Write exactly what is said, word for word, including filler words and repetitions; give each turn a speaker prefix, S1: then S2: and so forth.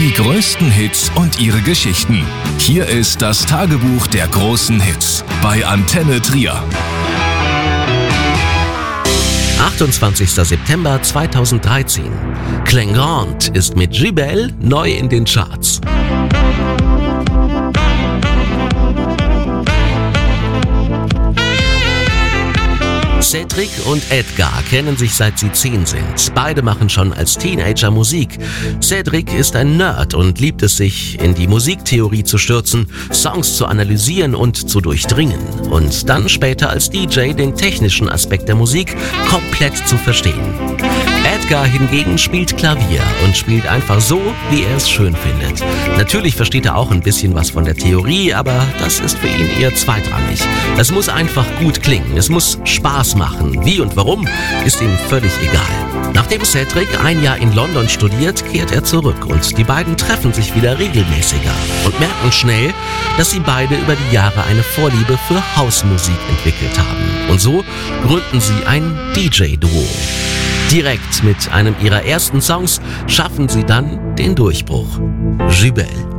S1: Die größten Hits und ihre Geschichten. Hier ist das Tagebuch der großen Hits bei Antenne Trier.
S2: achtundzwanzigster September zweitausenddreizehn. Kleingrand ist mit Gibel neu in den Charts. Cedric und Edgar kennen sich seit sie zehn sind. Beide machen schon als Teenager Musik. Cedric ist ein Nerd und liebt es sich, in die Musiktheorie zu stürzen, Songs zu analysieren und zu durchdringen. Und dann später als D J den technischen Aspekt der Musik komplett zu verstehen. Edgar hingegen spielt Klavier und spielt einfach so, wie er es schön findet. Natürlich versteht er auch ein bisschen was von der Theorie, aber das ist für ihn eher zweitrangig. Es muss einfach gut klingen, es muss Spaß machen. Wie und warum, ist ihm völlig egal. Nachdem Cedric ein Jahr in London studiert, kehrt er zurück und die beiden treffen sich wieder regelmäßiger und merken schnell, dass sie beide über die Jahre eine Vorliebe für Hausmusik entwickelt haben. Und so gründen sie ein D J-Duo. Direkt mit einem ihrer ersten Songs schaffen sie dann den Durchbruch. Gibel.